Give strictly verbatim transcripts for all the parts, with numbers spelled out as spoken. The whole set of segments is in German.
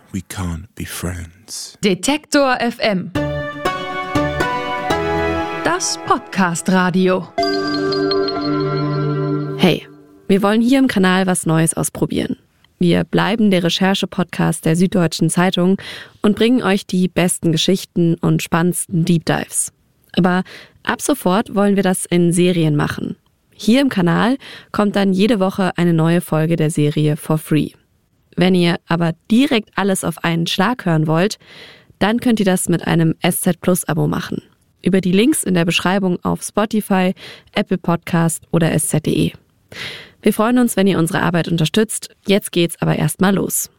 we can't be friends. Detektor F M. Das Podcast-Radio. Hey, wir wollen hier im Kanal was Neues ausprobieren. Wir bleiben der Recherche-Podcast der Süddeutschen Zeitung und bringen euch die besten Geschichten und spannendsten Deep Dives. Aber ab sofort wollen wir das in Serien machen. Hier im Kanal kommt dann jede Woche eine neue Folge der Serie for free. Wenn ihr aber direkt alles auf einen Schlag hören wollt, dann könnt ihr das mit einem S Z Plus Abo machen. Über die Links in der Beschreibung auf Spotify, Apple Podcast oder S Z punkt de. Wir freuen uns, wenn ihr unsere Arbeit unterstützt. Jetzt geht's aber erstmal los.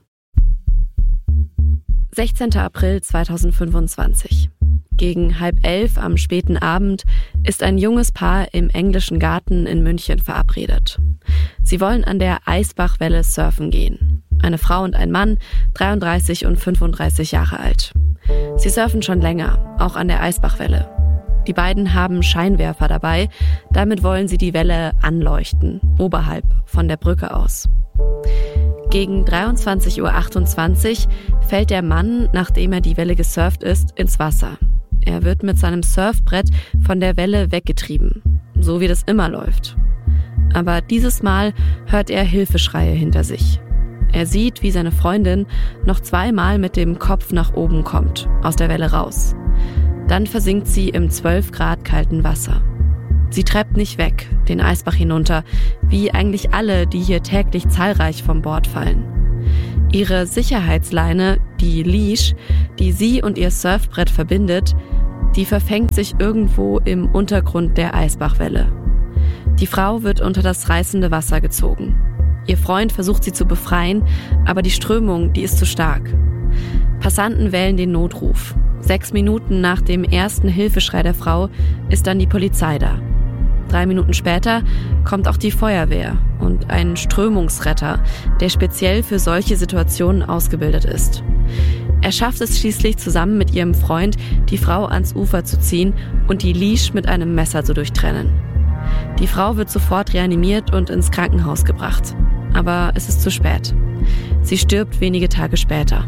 sechzehnter April zweitausendfünfundzwanzig. Gegen halb elf am späten Abend ist ein junges Paar im englischen Garten in München verabredet. Sie wollen an der Eisbachwelle surfen gehen. Eine Frau und ein Mann, dreiunddreißig und fünfunddreißig Jahre alt. Sie surfen schon länger, auch an der Eisbachwelle. Die beiden haben Scheinwerfer dabei, damit wollen sie die Welle anleuchten, oberhalb von der Brücke aus. Gegen dreiundzwanzig Uhr achtundzwanzig fällt der Mann, nachdem er die Welle gesurft ist, ins Wasser. Er wird mit seinem Surfbrett von der Welle weggetrieben, so wie das immer läuft. Aber dieses Mal hört er Hilfeschreie hinter sich. Er sieht, wie seine Freundin noch zweimal mit dem Kopf nach oben kommt, aus der Welle raus. Dann versinkt sie im zwölf Grad kalten Wasser. Sie treibt nicht weg, den Eisbach hinunter, wie eigentlich alle, die hier täglich zahlreich vom Bord fallen. Ihre Sicherheitsleine, die Leash, die sie und ihr Surfbrett verbindet, die verfängt sich irgendwo im Untergrund der Eisbachwelle. Die Frau wird unter das reißende Wasser gezogen. Ihr Freund versucht sie zu befreien, aber die Strömung, die ist zu stark. Passanten wählen den Notruf. Sechs Minuten nach dem ersten Hilfeschrei der Frau ist dann die Polizei da. Drei Minuten später kommt auch die Feuerwehr und ein Strömungsretter, der speziell für solche Situationen ausgebildet ist. Er schafft es schließlich zusammen mit ihrem Freund, die Frau ans Ufer zu ziehen und die Leash mit einem Messer zu durchtrennen. Die Frau wird sofort reanimiert und ins Krankenhaus gebracht. Aber es ist zu spät. Sie stirbt wenige Tage später.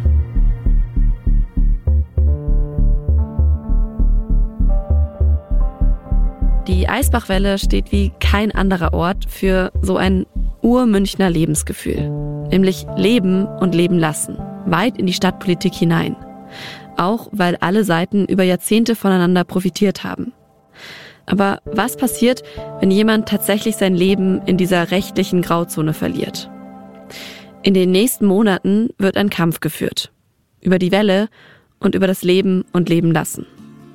Die Eisbachwelle steht wie kein anderer Ort für so ein Ur-Münchner Lebensgefühl. Nämlich Leben und Leben lassen. Weit in die Stadtpolitik hinein. Auch weil alle Seiten über Jahrzehnte voneinander profitiert haben. Aber was passiert, wenn jemand tatsächlich sein Leben in dieser rechtlichen Grauzone verliert? In den nächsten Monaten wird ein Kampf geführt. Über die Welle und über das Leben und Leben lassen.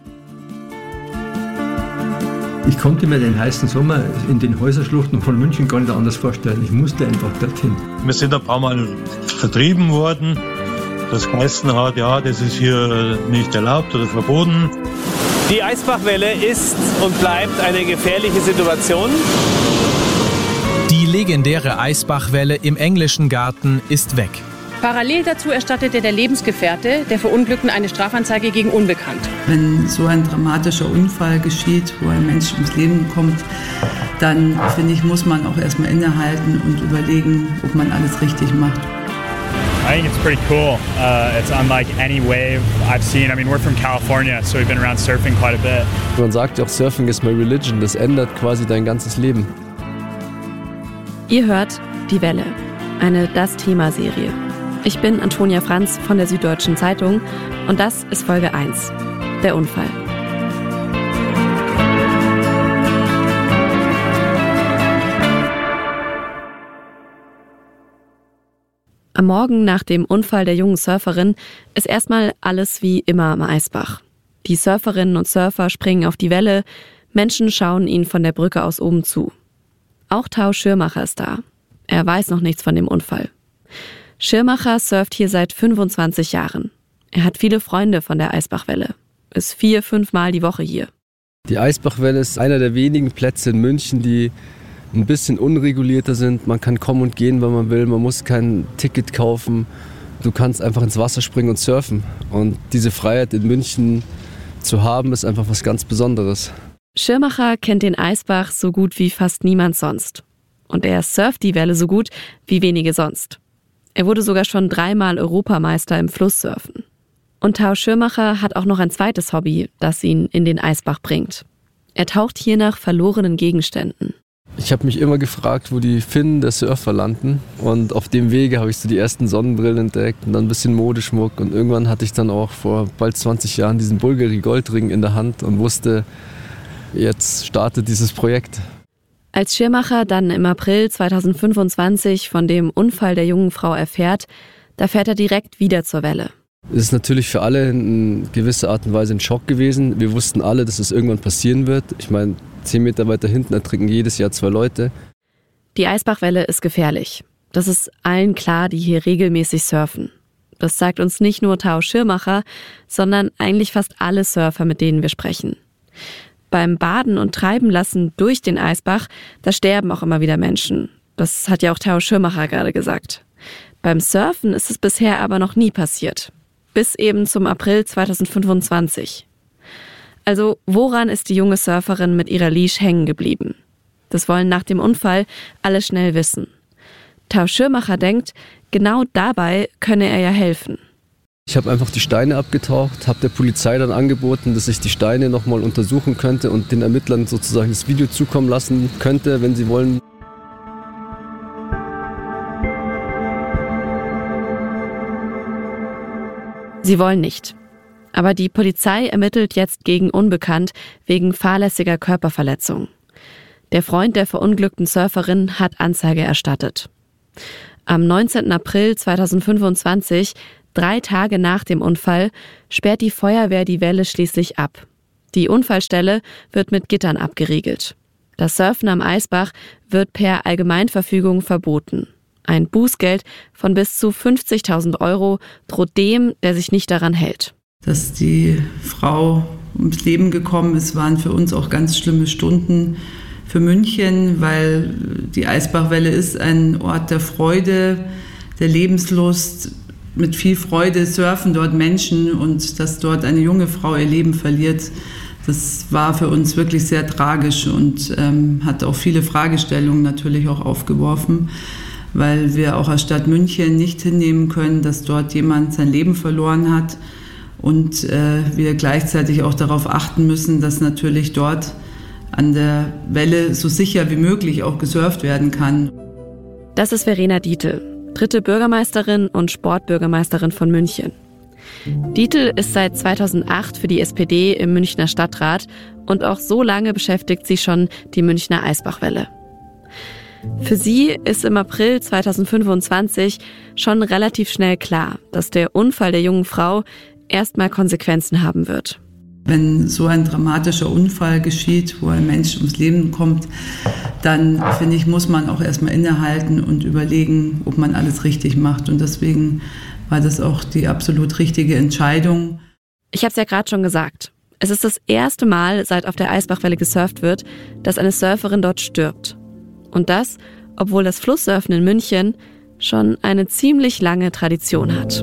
Ich konnte mir den heißen Sommer in den Häuserschluchten von München gar nicht anders vorstellen. Ich musste einfach dorthin. Wir sind ein paar Mal vertrieben worden. Das geheißen hat, ja, das ist hier nicht erlaubt oder verboten. Die Eisbachwelle ist und bleibt eine gefährliche Situation. Die legendäre Eisbachwelle im englischen Garten ist weg. Parallel dazu erstattete der Lebensgefährte der Verunglückten eine Strafanzeige gegen Unbekannt. Wenn so ein dramatischer Unfall geschieht, wo ein Mensch ums Leben kommt, dann, finde ich, muss man auch erstmal innehalten und überlegen, ob man alles richtig macht. I think it's pretty cool. Uh, it's unlike any wave I've seen. I mean, we're from California, so we've been around surfing quite a bit. Man sagt ja auch, Surfing is my religion. Das ändert quasi dein ganzes Leben. Ihr hört Die Welle, eine Das-Thema-Serie. Ich bin Antonia Franz von der Süddeutschen Zeitung und das ist Folge eins, der Unfall. Am Morgen nach dem Unfall der jungen Surferin ist erstmal alles wie immer am Eisbach. Die Surferinnen und Surfer springen auf die Welle, Menschen schauen ihnen von der Brücke aus oben zu. Auch Tao Schirmacher ist da. Er weiß noch nichts von dem Unfall. Schirmacher surft hier seit fünfundzwanzig Jahren. Er hat viele Freunde von der Eisbachwelle. Ist vier, fünf Mal die Woche hier. Die Eisbachwelle ist einer der wenigen Plätze in München, die ein bisschen unregulierter sind. Man kann kommen und gehen, wenn man will. Man muss kein Ticket kaufen. Du kannst einfach ins Wasser springen und surfen. Und diese Freiheit in München zu haben, ist einfach was ganz Besonderes. Schirmacher kennt den Eisbach so gut wie fast niemand sonst. Und er surft die Welle so gut wie wenige sonst. Er wurde sogar schon dreimal Europameister im Flusssurfen. Und Theo Schirmacher hat auch noch ein zweites Hobby, das ihn in den Eisbach bringt. Er taucht hier nach verlorenen Gegenständen. Ich habe mich immer gefragt, wo die Finnen der Surfer landen. Und auf dem Wege habe ich so die ersten Sonnenbrillen entdeckt und dann ein bisschen Modeschmuck. Und irgendwann hatte ich dann auch vor bald zwanzig Jahren diesen Bulgari-Goldring in der Hand und wusste, jetzt startet dieses Projekt. Als Schirmacher dann im April zweitausendfünfundzwanzig von dem Unfall der jungen Frau erfährt, da fährt er direkt wieder zur Welle. Es ist natürlich für alle in gewisser Art und Weise ein Schock gewesen. Wir wussten alle, dass es irgendwann passieren wird. Ich meine, zehn Meter weiter hinten ertrinken jedes Jahr zwei Leute. Die Eisbachwelle ist gefährlich. Das ist allen klar, die hier regelmäßig surfen. Das sagt uns nicht nur Theo Schirmacher, sondern eigentlich fast alle Surfer, mit denen wir sprechen. Beim Baden und Treiben lassen durch den Eisbach, da sterben auch immer wieder Menschen. Das hat ja auch Theo Schirmacher gerade gesagt. Beim Surfen ist es bisher aber noch nie passiert. Bis eben zum April zweitausendfünfundzwanzig. Also woran ist die junge Surferin mit ihrer Leash hängen geblieben? Das wollen nach dem Unfall alle schnell wissen. Theo Schirmacher denkt, genau dabei könne er ja helfen. Ich habe einfach die Steine abgetaucht, habe der Polizei dann angeboten, dass ich die Steine nochmal untersuchen könnte und den Ermittlern sozusagen das Video zukommen lassen könnte, wenn sie wollen. Sie wollen nicht. Aber die Polizei ermittelt jetzt gegen Unbekannt wegen fahrlässiger Körperverletzung. Der Freund der verunglückten Surferin hat Anzeige erstattet. Am neunzehnten April zweitausendfünfundzwanzig, drei Tage nach dem Unfall, sperrt die Feuerwehr die Welle schließlich ab. Die Unfallstelle wird mit Gittern abgeriegelt. Das Surfen am Eisbach wird per Allgemeinverfügung verboten. Ein Bußgeld von bis zu fünfzigtausend Euro droht dem, der sich nicht daran hält. Dass die Frau ums Leben gekommen ist, waren für uns auch ganz schlimme Stunden für München, weil die Eisbachwelle ist ein Ort der Freude, der Lebenslust. Mit viel Freude surfen dort Menschen und dass dort eine junge Frau ihr Leben verliert, das war für uns wirklich sehr tragisch und ähm, hat auch viele Fragestellungen natürlich auch aufgeworfen, weil wir auch als Stadt München nicht hinnehmen können, dass dort jemand sein Leben verloren hat und äh, wir gleichzeitig auch darauf achten müssen, dass natürlich dort an der Welle so sicher wie möglich auch gesurft werden kann. Das ist Verena Dietl, dritte Bürgermeisterin und Sportbürgermeisterin von München. Dietl ist seit zweitausendacht für die S P D im Münchner Stadtrat und auch so lange beschäftigt sie schon die Münchner Eisbachwelle. Für sie ist im April zweitausendfünfundzwanzig schon relativ schnell klar, dass der Unfall der jungen Frau erstmal Konsequenzen haben wird. Wenn so ein dramatischer Unfall geschieht, wo ein Mensch ums Leben kommt, dann, finde ich, muss man auch erstmal innehalten und überlegen, ob man alles richtig macht. Und deswegen war das auch die absolut richtige Entscheidung. Ich habe es ja gerade schon gesagt. Es ist das erste Mal, seit auf der Eisbachwelle gesurft wird, dass eine Surferin dort stirbt. Und das, obwohl das Flusssurfen in München schon eine ziemlich lange Tradition hat.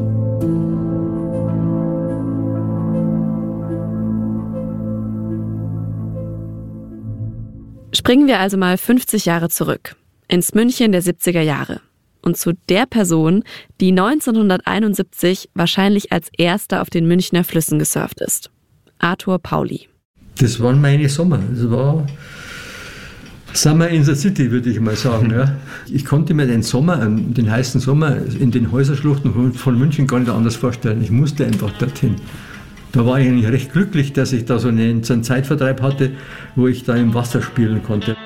Springen wir also mal fünfzig Jahre zurück, ins München der siebziger Jahre. Und zu der Person, die neunzehnhunderteinundsiebzig wahrscheinlich als erster auf den Münchner Flüssen gesurft ist. Arthur Pauli. Das waren meine Sommer. Das war Summer in the City, würde ich mal sagen. Ja. Ich konnte mir den Sommer, den heißen Sommer in den Häuserschluchten von München gar nicht anders vorstellen. Ich musste einfach dorthin. Da war ich eigentlich recht glücklich, dass ich da so einen, so einen Zeitvertreib hatte, wo ich da im Wasser spielen konnte.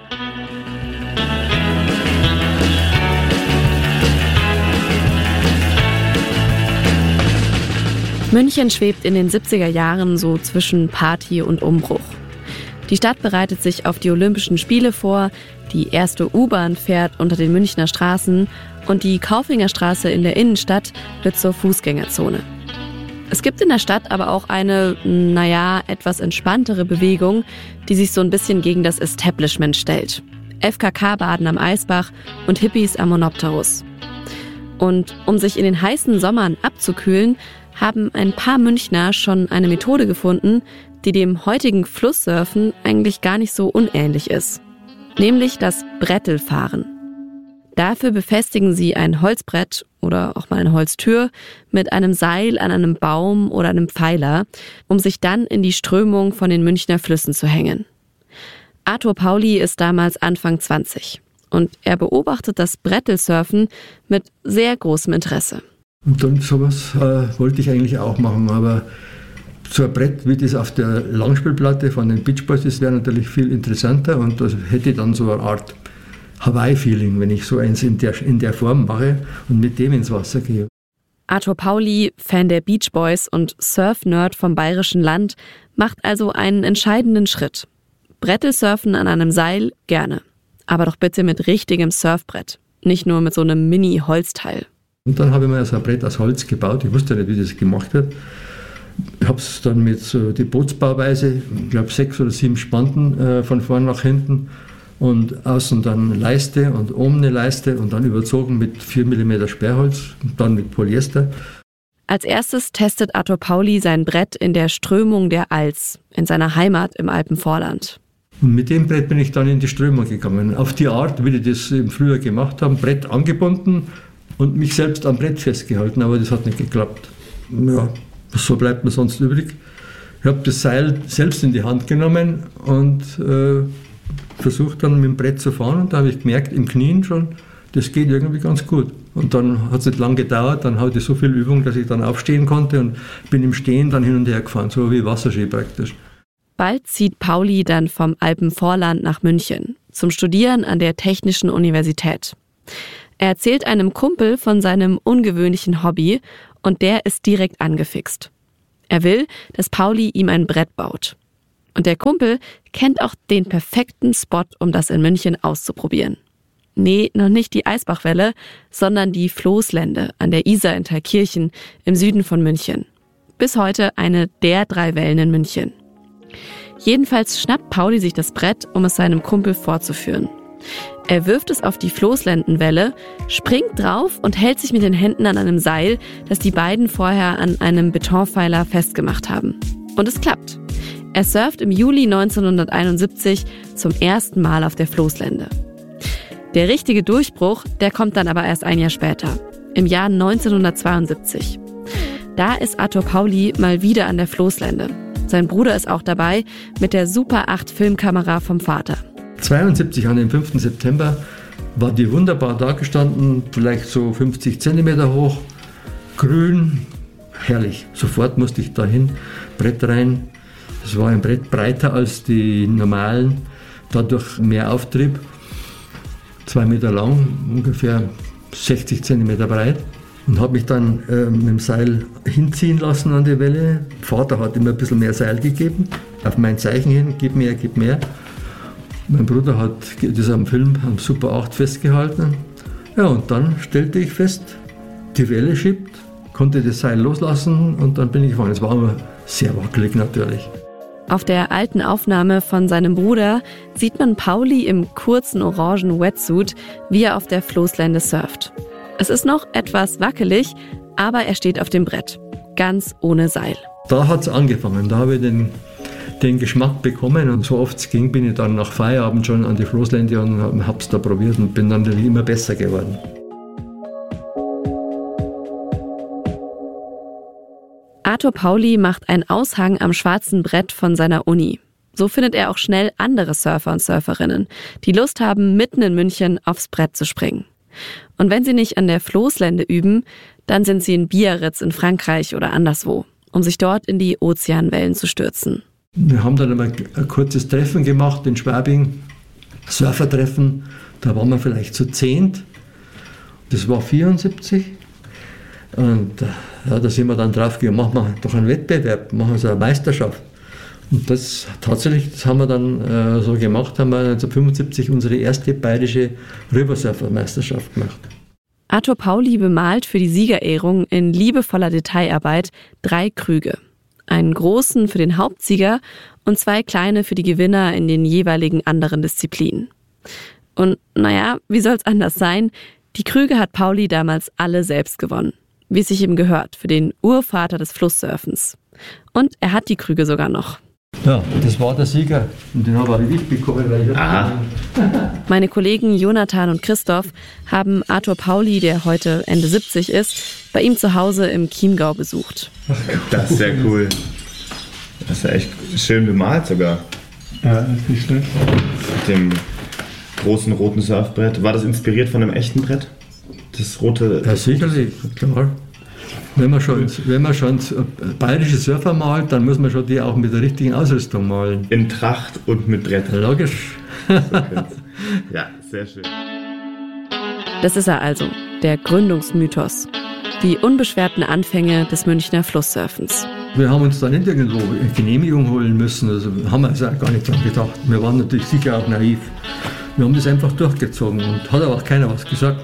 München schwebt in den siebziger Jahren so zwischen Party und Umbruch. Die Stadt bereitet sich auf die Olympischen Spiele vor, die erste U-Bahn fährt unter den Münchner Straßen und die Kaufingerstraße in der Innenstadt wird zur Fußgängerzone. Es gibt in der Stadt aber auch eine, naja, etwas entspanntere Bewegung, die sich so ein bisschen gegen das Establishment stellt. F K K-Baden am Eisbach und Hippies am Monopterus. Und um sich in den heißen Sommern abzukühlen, haben ein paar Münchner schon eine Methode gefunden, die dem heutigen Flusssurfen eigentlich gar nicht so unähnlich ist. Nämlich das Brettelfahren. Dafür befestigen sie ein Holzbrett oder auch mal eine Holztür mit einem Seil an einem Baum oder einem Pfeiler, um sich dann in die Strömung von den Münchner Flüssen zu hängen. Arthur Pauli ist damals Anfang zwanzig und er beobachtet das Brettelsurfen mit sehr großem Interesse. Und dann sowas äh, wollte ich eigentlich auch machen, aber so ein Brett wie das auf der Langspielplatte von den Beach Boys, das wäre natürlich viel interessanter und das hätte dann so eine Art Hawaii-Feeling, wenn ich so eins in der, in der Form mache und mit dem ins Wasser gehe. Arthur Pauli, Fan der Beach Boys und Surf-Nerd vom Bayerischen Land, macht also einen entscheidenden Schritt. Brettelsurfen an einem Seil, gerne. Aber doch bitte mit richtigem Surfbrett, nicht nur mit so einem Mini-Holzteil. Und dann habe ich mir so ein Brett aus Holz gebaut. Ich wusste nicht, wie das gemacht wird. Ich habe es dann mit so die Bootsbauweise, ich glaube sechs oder sieben Spanten äh, von vorn nach hinten und außen dann Leiste und oben eine Leiste und dann überzogen mit vier Millimeter Sperrholz und dann mit Polyester. Als erstes testet Arthur Pauli sein Brett in der Strömung der Alz, in seiner Heimat im Alpenvorland. Und mit dem Brett bin ich dann in die Strömung gegangen. Auf die Art, wie die das im Frühjahr gemacht haben, Brett angebunden und mich selbst am Brett festgehalten, aber das hat nicht geklappt. Ja, so bleibt mir sonst übrig. Ich habe das Seil selbst in die Hand genommen und äh, versucht dann mit dem Brett zu fahren und da habe ich gemerkt, im Knien schon, das geht irgendwie ganz gut. Und dann hat es nicht lange gedauert, dann hatte ich so viel Übung, dass ich dann aufstehen konnte und bin im Stehen dann hin und her gefahren, so wie Wasserski praktisch. Bald zieht Pauli dann vom Alpenvorland nach München zum Studieren an der Technischen Universität. Er erzählt einem Kumpel von seinem ungewöhnlichen Hobby und der ist direkt angefixt. Er will, dass Pauli ihm ein Brett baut. Und der Kumpel kennt auch den perfekten Spot, um das in München auszuprobieren. Nee, noch nicht die Eisbachwelle, sondern die Floßlände an der Isar in Thalkirchen im Süden von München. Bis heute eine der drei Wellen in München. Jedenfalls schnappt Pauli sich das Brett, um es seinem Kumpel vorzuführen. Er wirft es auf die Floßländenwelle, springt drauf und hält sich mit den Händen an einem Seil, das die beiden vorher an einem Betonpfeiler festgemacht haben. Und es klappt. Er surft im Juli neunzehnhunderteinundsiebzig zum ersten Mal auf der Floßlände. Der richtige Durchbruch, der kommt dann aber erst ein Jahr später, im Jahr neunzehnhundertzweiundsiebzig. Da ist Arthur Pauli mal wieder an der Floßlände. Sein Bruder ist auch dabei mit der Super acht Filmkamera vom Vater. zweiundsiebzig an dem fünften September war die wunderbar dagestanden, vielleicht so fünfzig Zentimeter hoch, grün, herrlich. Sofort musste ich dahin, Brett rein. Es war ein Brett breiter als die normalen, dadurch mehr Auftrieb. Zwei Meter lang, ungefähr sechzig Zentimeter breit. Und habe mich dann äh, mit dem Seil hinziehen lassen an die Welle. Vater hat immer ein bisschen mehr Seil gegeben, auf mein Zeichen hin, gib mehr, gib mehr. Mein Bruder hat das am Film am Super acht festgehalten. Ja, und dann stellte ich fest, die Welle schiebt, konnte das Seil loslassen und dann bin ich gefahren. Es war aber sehr wackelig natürlich. Auf der alten Aufnahme von seinem Bruder sieht man Pauli im kurzen orangen Wetsuit, wie er auf der Floßlände surft. Es ist noch etwas wackelig, aber er steht auf dem Brett, ganz ohne Seil. Da hat es angefangen, da habe ich den, den Geschmack bekommen und so oft es ging, bin ich dann nach Feierabend schon an die Floßlände und habe es da probiert und bin dann immer besser geworden. Arthur Pauli macht einen Aushang am schwarzen Brett von seiner Uni. So findet er auch schnell andere Surfer und Surferinnen, die Lust haben, mitten in München aufs Brett zu springen. Und wenn sie nicht an der Floßlände üben, dann sind sie in Biarritz in Frankreich oder anderswo, um sich dort in die Ozeanwellen zu stürzen. Wir haben dann einmal ein kurzes Treffen gemacht in Schwabing, Surfertreffen, da waren wir vielleicht zu zehnt. Das war vierundsiebzig. Und ja, da sind wir dann drauf gegangen, machen wir doch einen Wettbewerb, machen wir so eine Meisterschaft. Und das tatsächlich, das haben wir dann äh, so gemacht, haben wir neunzehnhundertfünfundsiebzig unsere erste bayerische Riversurfer-Meisterschaft gemacht. Arthur Pauli bemalt für die Siegerehrung in liebevoller Detailarbeit drei Krüge. Einen großen für den Hauptsieger und zwei kleine für die Gewinner in den jeweiligen anderen Disziplinen. Und naja, wie soll's anders sein? Die Krüge hat Pauli damals alle selbst gewonnen. Wie es sich ihm gehört, für den Urvater des Flusssurfens. Und er hat die Krüge sogar noch. Ja, das war der Sieger. Und den habe ich bekommen, weil ich Aha. Meine Kollegen Jonathan und Christoph haben Arthur Pauli, der heute Ende siebzig ist, bei ihm zu Hause im Chiemgau besucht. Das ist sehr cool. Das ist ja echt schön bemalt sogar. Ja, das ist nicht schlecht. Mit dem großen roten Surfbrett. War das inspiriert von einem echten Brett? Das rote... Ja, sicherlich, klar. Wenn man schon, wenn man schon bayerische Surfer malt, dann muss man schon die auch mit der richtigen Ausrüstung malen. In Tracht und mit Brett. Logisch. Ja, sehr schön. Das ist er also, der Gründungsmythos. Die unbeschwerten Anfänge des Münchner Flusssurfens. Wir haben uns dann nicht irgendwo eine Genehmigung holen müssen, also haben wir also auch gar nicht dran gedacht. Wir waren natürlich sicher auch naiv. Wir haben das einfach durchgezogen und hat aber auch keiner was gesagt.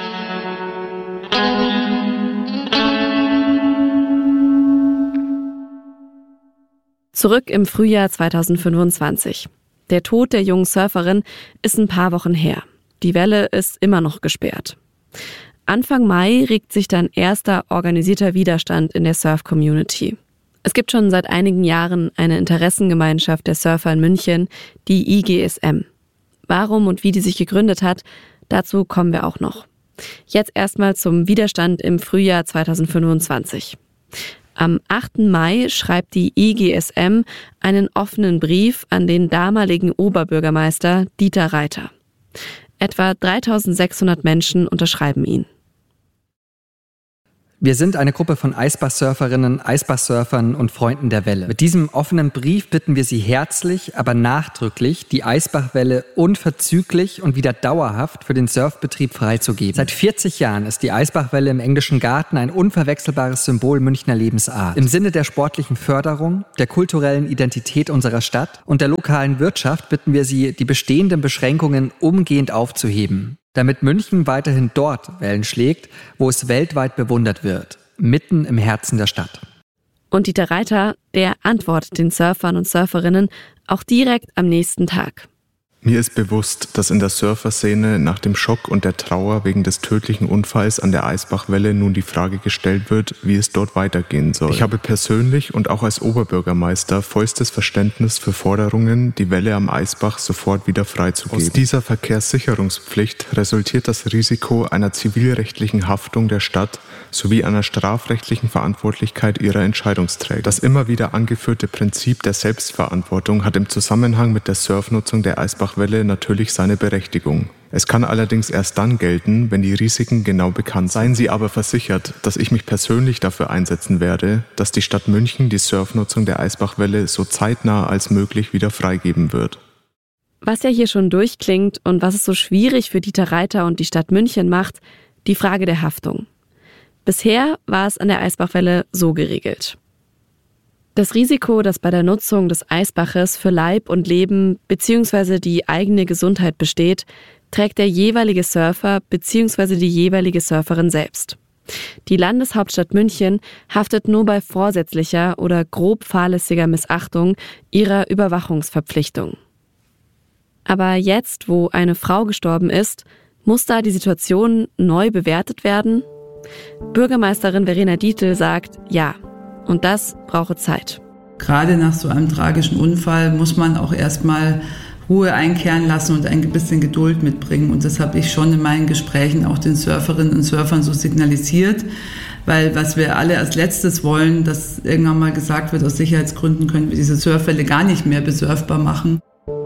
Zurück im Frühjahr zweitausendfünfundzwanzig. Der Tod der jungen Surferin ist ein paar Wochen her. Die Welle ist immer noch gesperrt. Anfang Mai regt sich dann erster organisierter Widerstand in der Surf-Community. Es gibt schon seit einigen Jahren eine Interessengemeinschaft der Surfer in München, die I G S M. Warum und wie die sich gegründet hat, dazu kommen wir auch noch. Jetzt erstmal zum Widerstand im Frühjahr zweitausendfünfundzwanzig. Am achten Mai schreibt die I G S M einen offenen Brief an den damaligen Oberbürgermeister Dieter Reiter. Etwa dreitausendsechshundert Menschen unterschreiben ihn. Wir sind eine Gruppe von Eisbachsurferinnen, Eisbachsurfern und Freunden der Welle. Mit diesem offenen Brief bitten wir Sie herzlich, aber nachdrücklich, die Eisbachwelle unverzüglich und wieder dauerhaft für den Surfbetrieb freizugeben. Seit vierzig Jahren ist die Eisbachwelle im Englischen Garten ein unverwechselbares Symbol Münchner Lebensart. Im Sinne der sportlichen Förderung, der kulturellen Identität unserer Stadt und der lokalen Wirtschaft bitten wir Sie, die bestehenden Beschränkungen umgehend aufzuheben, damit München weiterhin dort Wellen schlägt, wo es weltweit bewundert wird, mitten im Herzen der Stadt. Und Dieter Reiter, der antwortet den Surfern und Surferinnen auch direkt am nächsten Tag. Mir ist bewusst, dass in der Surferszene nach dem Schock und der Trauer wegen des tödlichen Unfalls an der Eisbachwelle nun die Frage gestellt wird, wie es dort weitergehen soll. Ich habe persönlich und auch als Oberbürgermeister vollstes Verständnis für Forderungen, die Welle am Eisbach sofort wieder freizugeben. Aus dieser Verkehrssicherungspflicht resultiert das Risiko einer zivilrechtlichen Haftung der Stadt sowie einer strafrechtlichen Verantwortlichkeit ihrer Entscheidungsträger. Das immer wieder angeführte Prinzip der Selbstverantwortung hat im Zusammenhang mit der Surfnutzung der Eisbachwelle natürlich seine Berechtigung. Es kann allerdings erst dann gelten, wenn die Risiken genau bekannt sind. Seien Sie aber versichert, dass ich mich persönlich dafür einsetzen werde, dass die Stadt München die Surfnutzung der Eisbachwelle so zeitnah als möglich wieder freigeben wird. Was ja hier schon durchklingt und was es so schwierig für Dieter Reiter und die Stadt München macht, die Frage der Haftung. Bisher war es an der Eisbachwelle so geregelt. Das Risiko, das bei der Nutzung des Eisbaches für Leib und Leben bzw. die eigene Gesundheit besteht, trägt der jeweilige Surfer bzw. die jeweilige Surferin selbst. Die Landeshauptstadt München haftet nur bei vorsätzlicher oder grob fahrlässiger Missachtung ihrer Überwachungsverpflichtung. Aber jetzt, wo eine Frau gestorben ist, muss da die Situation neu bewertet werden? Bürgermeisterin Verena Dietl sagt ja. Und das brauche Zeit. Gerade nach so einem tragischen Unfall muss man auch erstmal Ruhe einkehren lassen und ein bisschen Geduld mitbringen. Und das habe ich schon in meinen Gesprächen auch den Surferinnen und Surfern so signalisiert. Weil was wir alle als letztes wollen, dass irgendwann mal gesagt wird, aus Sicherheitsgründen können wir diese Surfwelle gar nicht mehr besurfbar machen.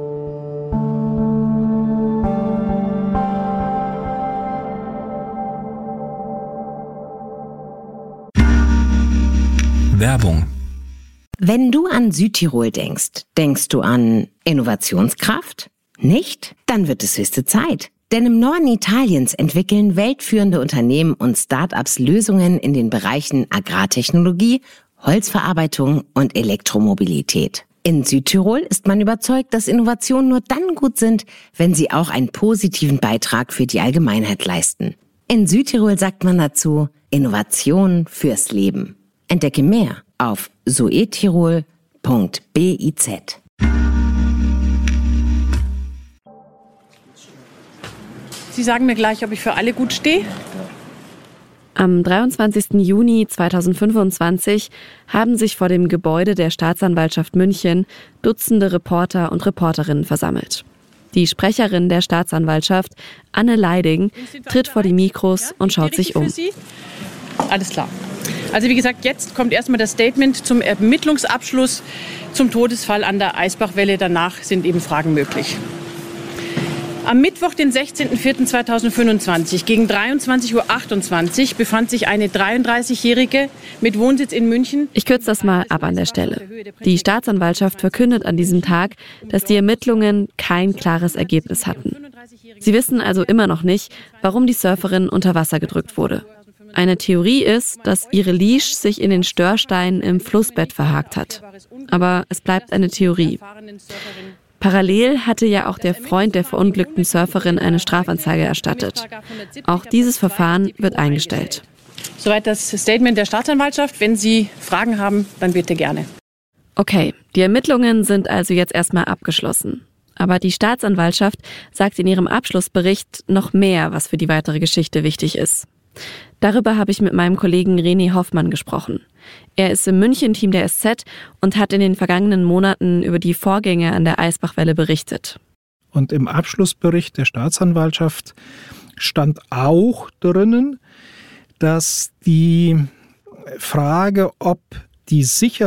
Werbung. Wenn du an Südtirol denkst, denkst du an Innovationskraft? Nicht? Dann wird es höchste Zeit. Denn im Norden Italiens entwickeln weltführende Unternehmen und Start-ups Lösungen in den Bereichen Agrartechnologie, Holzverarbeitung und Elektromobilität. In Südtirol ist man überzeugt, dass Innovationen nur dann gut sind, wenn sie auch einen positiven Beitrag für die Allgemeinheit leisten. In Südtirol sagt man dazu Innovation fürs Leben. Entdecke mehr auf soetirol punkt biz. Sie sagen mir gleich, ob ich für alle gut stehe? Am dreiundzwanzigsten Juni zweitausendfünfundzwanzig haben sich vor dem Gebäude der Staatsanwaltschaft München Dutzende Reporter und Reporterinnen versammelt. Die Sprecherin der Staatsanwaltschaft, Anne Leiding, tritt vor die Mikros und schaut sich um. Alles klar. Also wie gesagt, jetzt kommt erstmal das Statement zum Ermittlungsabschluss zum Todesfall an der Eisbachwelle. Danach sind eben Fragen möglich. Am Mittwoch, den sechzehnten vierten zweitausendfünfundzwanzig gegen dreiundzwanzig Uhr achtundzwanzig befand sich eine dreiunddreißigjährige mit Wohnsitz in München. Ich kürze das mal ab an der Stelle. Die Staatsanwaltschaft verkündet an diesem Tag, dass die Ermittlungen kein klares Ergebnis hatten. Sie wissen also immer noch nicht, warum die Surferin unter Wasser gedrückt wurde. Eine Theorie ist, dass ihre Leash sich in den Störsteinen im Flussbett verhakt hat. Aber es bleibt eine Theorie. Parallel hatte ja auch der Freund der verunglückten Surferin eine Strafanzeige erstattet. Auch dieses Verfahren wird eingestellt. Soweit das Statement der Staatsanwaltschaft. Wenn Sie Fragen haben, dann bitte gerne. Okay, die Ermittlungen sind also jetzt erstmal abgeschlossen. Aber die Staatsanwaltschaft sagt in ihrem Abschlussbericht noch mehr, was für die weitere Geschichte wichtig ist. Darüber habe ich mit meinem Kollegen René Hoffmann gesprochen. Er ist im München-Team der S Z und hat in den vergangenen Monaten über die Vorgänge an der Eisbachwelle berichtet. Und im Abschlussbericht der Staatsanwaltschaft stand auch drinnen, dass die Frage, ob die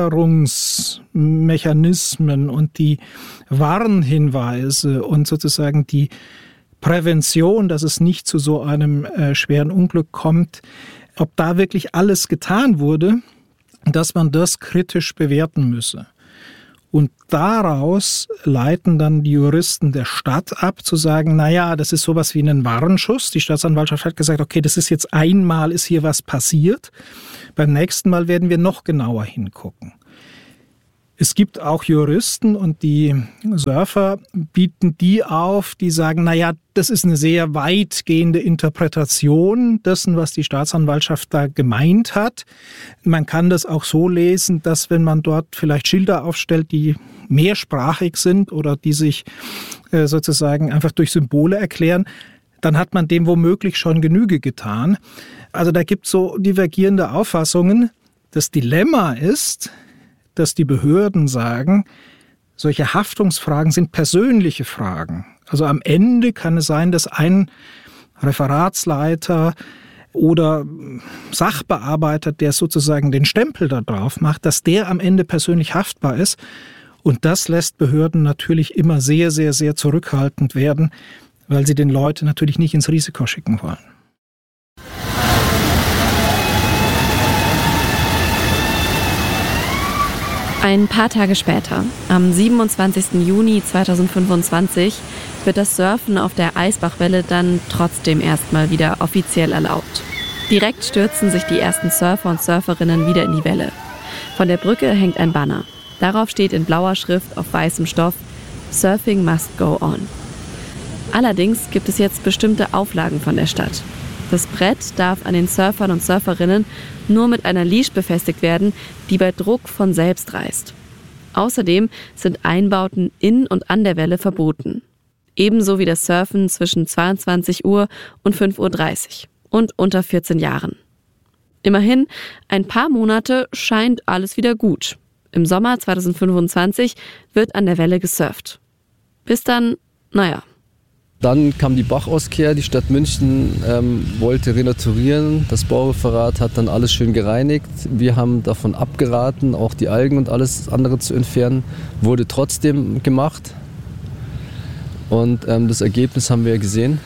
Sicherungsmechanismen und die Warnhinweise und sozusagen die Prävention, dass es nicht zu so einem äh, schweren Unglück kommt, ob da wirklich alles getan wurde, dass man das kritisch bewerten müsse. Und daraus leiten dann die Juristen der Stadt ab, zu sagen, naja, das ist sowas wie ein Warnschuss. Die Staatsanwaltschaft hat gesagt, okay, das ist jetzt einmal, ist hier was passiert. Beim nächsten Mal werden wir noch genauer hingucken. Es gibt auch Juristen und die Surfer bieten die auf, die sagen, naja, das ist eine sehr weitgehende Interpretation dessen, was die Staatsanwaltschaft da gemeint hat. Man kann das auch so lesen, dass wenn man dort vielleicht Schilder aufstellt, die mehrsprachig sind oder die sich äh, sozusagen einfach durch Symbole erklären, dann hat man dem womöglich schon Genüge getan. Also da gibt es so divergierende Auffassungen. Das Dilemma ist, dass die Behörden sagen, solche Haftungsfragen sind persönliche Fragen. Also am Ende kann es sein, dass ein Referatsleiter oder Sachbearbeiter, der sozusagen den Stempel da drauf macht, dass der am Ende persönlich haftbar ist. Und das lässt Behörden natürlich immer sehr, sehr, sehr zurückhaltend werden, weil sie den Leuten natürlich nicht ins Risiko schicken wollen. Ein paar Tage später, am siebenundzwanzigsten Juni zweitausendfünfundzwanzig, wird das Surfen auf der Eisbachwelle dann trotzdem erstmal wieder offiziell erlaubt. Direkt stürzen sich die ersten Surfer und Surferinnen wieder in die Welle. Von der Brücke hängt ein Banner. Darauf steht in blauer Schrift auf weißem Stoff: Surfing must go on. Allerdings gibt es jetzt bestimmte Auflagen von der Stadt. Das Brett darf an den Surfern und Surferinnen nur mit einer Leash befestigt werden, die bei Druck von selbst reißt. Außerdem sind Einbauten in und an der Welle verboten. Ebenso wie das Surfen zwischen zweiundzwanzig Uhr und fünf Uhr dreißig und unter vierzehn Jahren. Immerhin, ein paar Monate scheint alles wieder gut. Im Sommer zweitausendfünfundzwanzig wird an der Welle gesurft. Bis dann, naja. Dann kam die Bachauskehr, die Stadt München ähm, wollte renaturieren, das Baureferat hat dann alles schön gereinigt. Wir haben davon abgeraten, auch die Algen und alles andere zu entfernen, wurde trotzdem gemacht. Und ähm, das Ergebnis haben wir ja gesehen.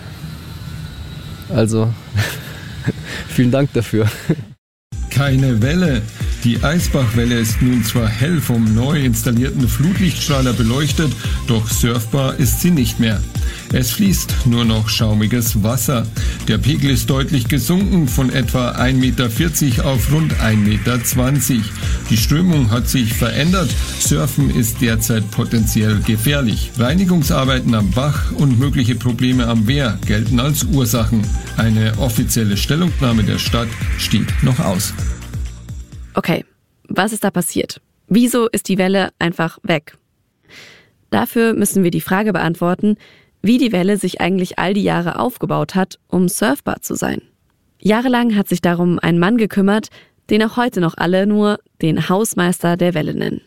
Also, vielen Dank dafür. Keine Welle. Die Eisbachwelle ist nun zwar hell vom neu installierten Flutlichtstrahler beleuchtet, doch surfbar ist sie nicht mehr. Es fließt nur noch schaumiges Wasser. Der Pegel ist deutlich gesunken von etwa ein Meter vierzig auf rund ein Meter zwanzig. Die Strömung hat sich verändert. Surfen ist derzeit potenziell gefährlich. Reinigungsarbeiten am Bach und mögliche Probleme am Wehr gelten als Ursachen. Eine offizielle Stellungnahme der Stadt steht noch aus. Okay, was ist da passiert? Wieso ist die Welle einfach weg? Dafür müssen wir die Frage beantworten, wie die Welle sich eigentlich all die Jahre aufgebaut hat, um surfbar zu sein. Jahrelang hat sich darum ein Mann gekümmert, den auch heute noch alle nur den Hausmeister der Welle nennen.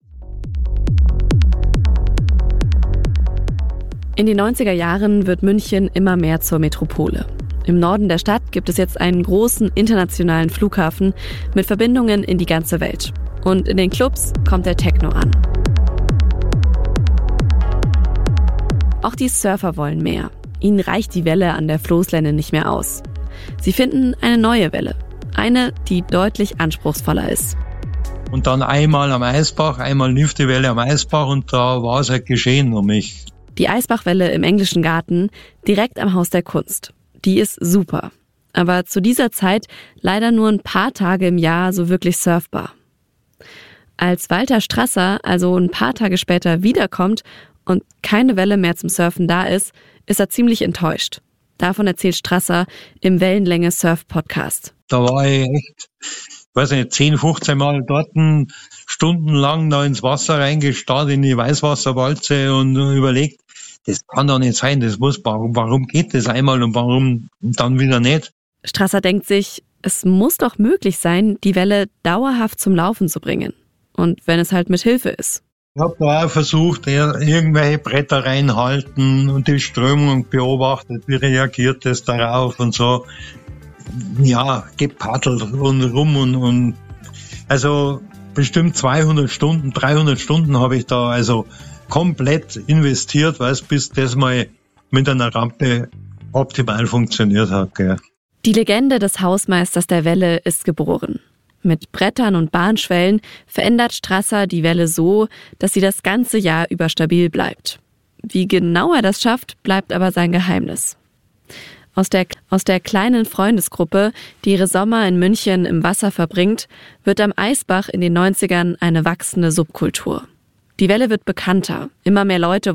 In den neunziger Jahren wird München immer mehr zur Metropole. Im Norden der Stadt gibt es jetzt einen großen internationalen Flughafen mit Verbindungen in die ganze Welt. Und in den Clubs kommt der Techno an. Auch die Surfer wollen mehr. Ihnen reicht die Welle an der Floßlände nicht mehr aus. Sie finden eine neue Welle. Eine, die deutlich anspruchsvoller ist. Und dann einmal am Eisbach, einmal lief die Welle am Eisbach und da war es halt geschehen um mich. Die Eisbachwelle im Englischen Garten, direkt am Haus der Kunst. Die ist super. Aber zu dieser Zeit leider nur ein paar Tage im Jahr so wirklich surfbar. Als Walter Strasser also ein paar Tage später wiederkommt und keine Welle mehr zum Surfen da ist, ist er ziemlich enttäuscht. Davon erzählt Strasser im Wellenlänge-Surf-Podcast. Da war ich echt, weiß nicht, zehn, fünfzehn Mal dort stundenlang da ins Wasser reingestarrt, in die Weißwasserwalze und überlegt, das kann doch nicht sein, das muss, warum, warum geht das einmal und warum dann wieder nicht? Strasser denkt sich, es muss doch möglich sein, die Welle dauerhaft zum Laufen zu bringen. Und wenn es halt mit Hilfe ist. Ich habe da auch versucht, irgendwelche Bretter reinhalten und die Strömung beobachtet, wie reagiert das darauf und so. Ja, gepaddelt und rum und, und also bestimmt zweihundert Stunden, dreihundert Stunden habe ich da also komplett investiert, weißt, bis das mal mit einer Rampe optimal funktioniert hat. Gell. Die Legende des Hausmeisters der Welle ist geboren. Mit Brettern und Bahnschwellen verändert Strasser die Welle so, dass sie das ganze Jahr über stabil bleibt. Wie genau er das schafft, bleibt aber sein Geheimnis. Aus der, aus der kleinen Freundesgruppe, die ihre Sommer in München im Wasser verbringt, wird am Eisbach in den neunzigern eine wachsende Subkultur. Die Welle wird bekannter. Immer mehr Leute